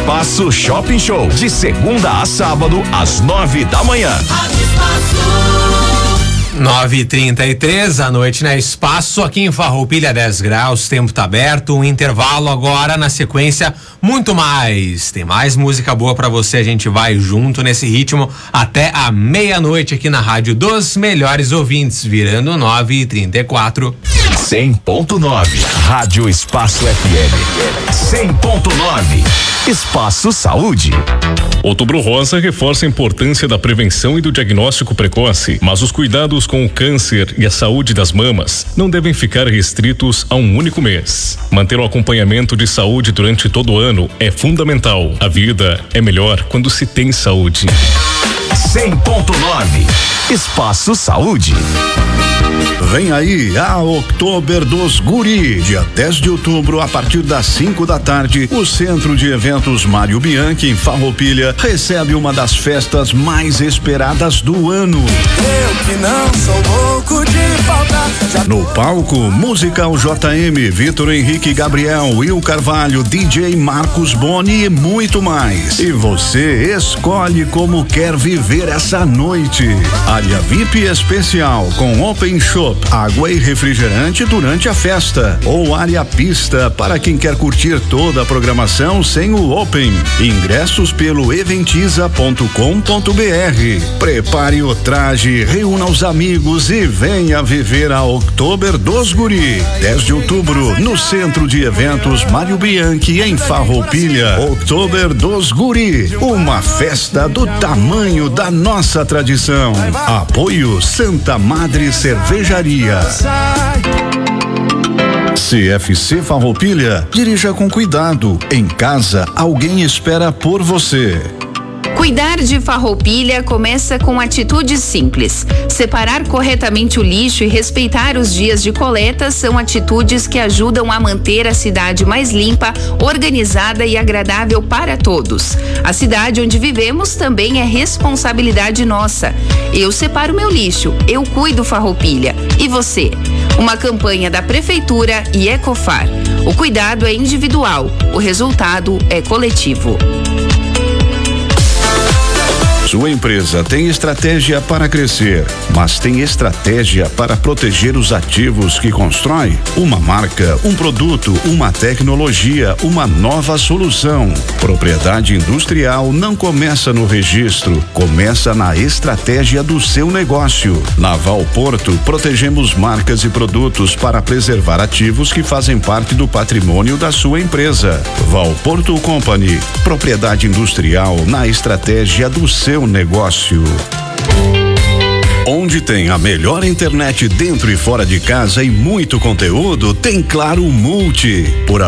Espaço Shopping Show, de segunda a sábado, às 9 da manhã. 9h33 à noite, né? Espaço aqui em Farroupilha, 10 graus, tempo tá aberto, um intervalo agora, na sequência, muito mais. Tem mais música boa pra você, a gente vai junto nesse ritmo até a meia-noite aqui na Rádio dos Melhores Ouvintes, virando 9h34. 100.9, Rádio Espaço FM. 100.9, Espaço Saúde. Outubro Rosa reforça a importância da prevenção e do diagnóstico precoce, mas os cuidados com o câncer e a saúde das mamas não devem ficar restritos a um único mês. Manter o acompanhamento de saúde durante todo o ano é fundamental. A vida é melhor quando se tem saúde. 100.9, Espaço Saúde. Vem aí a Oktober dos Guri, dia 10 de outubro, a partir das 5 da tarde, o Centro de Eventos Mário Bianchi, em Farroupilha, recebe uma das festas mais esperadas do ano. Eu que não sou louco de faltar. No palco, Musical JM, Vitor Henrique Gabriel, Will Carvalho, DJ Marcos Boni e muito mais. E você escolhe como quer viver essa noite. Área VIP especial com Open Shop, água e refrigerante durante a festa, ou área pista para quem quer curtir toda a programação sem o Open. Ingressos pelo eventiza.com.br. Prepare o traje, reúna os amigos e venha viver a Oktober dos Guri. 10 de outubro, no Centro de Eventos Mário Bianchi, em Farroupilha. Oktober dos Guri, uma festa do tamanho da nossa tradição. Apoio Santa Madre Cervejaria. CFC Farroupilha, dirija com cuidado. Em casa, alguém espera por você. Cuidar de Farroupilha começa com atitudes simples. Separar corretamente o lixo e respeitar os dias de coleta são atitudes que ajudam a manter a cidade mais limpa, organizada e agradável para todos. A cidade onde vivemos também é responsabilidade nossa. Eu separo meu lixo, eu cuido Farroupilha. E você? Uma campanha da Prefeitura e Ecofar. O cuidado é individual, o resultado é coletivo. Sua empresa tem estratégia para crescer, mas tem estratégia para proteger os ativos que constrói? Uma marca, um produto, uma tecnologia, uma nova solução. Propriedade industrial não começa no registro, começa na estratégia do seu negócio. Na Valporto, protegemos marcas e produtos para preservar ativos que fazem parte do patrimônio da sua empresa. Valporto Company, propriedade industrial na estratégia do seu negócio. Onde tem a melhor internet dentro e fora de casa e muito conteúdo, tem Claro Multi. Por